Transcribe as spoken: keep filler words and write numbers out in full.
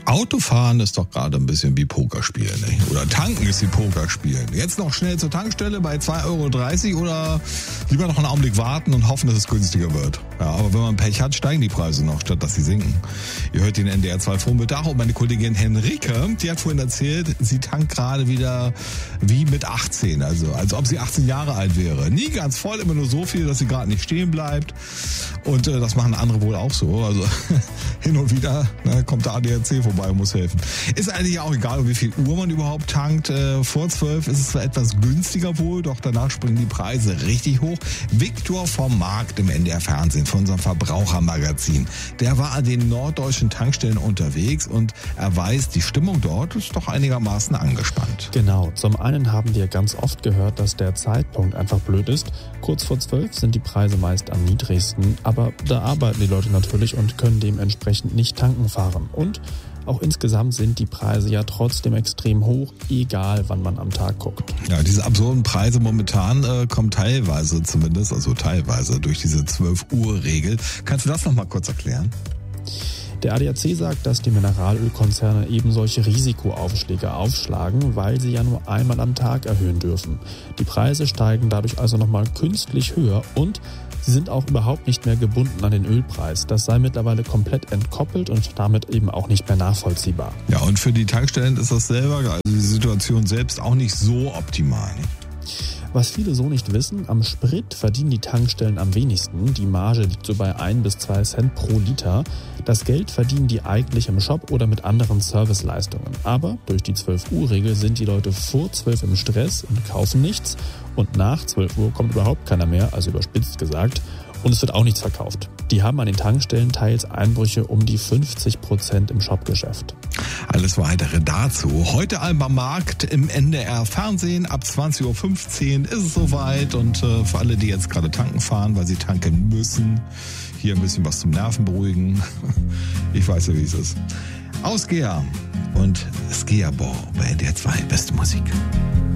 Autofahren ist doch gerade ein bisschen wie Pokerspielen, ne? Oder tanken ist wie Pokerspielen. Jetzt noch schnell zur Tankstelle bei zwei Euro dreißig oder lieber noch einen Augenblick warten und hoffen, dass es günstiger wird. Ja, aber wenn man Pech hat, steigen die Preise noch, statt dass sie sinken. Ihr hört den N D R zwei Vormittag und meine Kollegin Henrike, die hat vorhin erzählt, sie tankt gerade wieder wie mit achtzehn, also als ob sie achtzehn Jahre alt wäre. Nie ganz voll, immer nur so viel, dass sie gerade nicht stehen bleibt. Und äh, das machen andere wohl auch so. Also hin und wieder ne, kommt der A D A C vorbei und muss helfen. Ist eigentlich auch egal, um wie viel Uhr man überhaupt tankt. Äh, vor zwölf ist es zwar etwas günstiger wohl, doch danach springen die Preise richtig hoch. Viktor vom Markt im N D R Fernsehen von unserem Verbrauchermagazin. Der war an den norddeutschen Tankstellen unterwegs und er weiß, die Stimmung dort ist doch einigermaßen angespannt. Genau. Zum einen haben wir ganz oft gehört, dass der Zeitpunkt einfach blöd ist. Kurz vor zwölf sind die Preise meist am niedrigsten, aber da arbeiten die Leute natürlich und können dementsprechend nicht tanken fahren. Und auch insgesamt sind die Preise ja trotzdem extrem hoch, egal wann man am Tag guckt. Ja, diese absurden Preise momentan äh, kommen teilweise zumindest, also teilweise durch diese zwölf Uhr Regel. Kannst du das nochmal kurz erklären? Der A D A C sagt, dass die Mineralölkonzerne eben solche Risikoaufschläge aufschlagen, weil sie ja nur einmal am Tag erhöhen dürfen. Die Preise steigen dadurch also nochmal künstlich höher und sie sind auch überhaupt nicht mehr gebunden an den Ölpreis. Das sei mittlerweile komplett entkoppelt und damit eben auch nicht mehr nachvollziehbar. Ja, und für die Tankstellen ist das selber, also die Situation selbst auch nicht so optimal. Was viele so nicht wissen, am Sprit verdienen die Tankstellen am wenigsten. Die Marge liegt so bei ein bis zwei Cent pro Liter. Das Geld verdienen die eigentlich im Shop oder mit anderen Serviceleistungen. Aber durch die zwölf Uhr Regel sind die Leute vor zwölf im Stress und kaufen nichts. Und nach zwölf Uhr kommt überhaupt keiner mehr, also überspitzt gesagt. Und es wird auch nichts verkauft. Die haben an den Tankstellen teils Einbrüche um die fünfzig Prozent im Shopgeschäft. Alles Weitere dazu. Heute Alba Markt im N D R Fernsehen. Ab zwanzig Uhr fünfzehn ist es soweit. Und äh, für alle, die jetzt gerade tanken fahren, weil sie tanken müssen, hier ein bisschen was zum Nerven beruhigen. Ich weiß ja, wie es ist. Ausgeher und Skiabo bei N D R zwei. Beste Musik.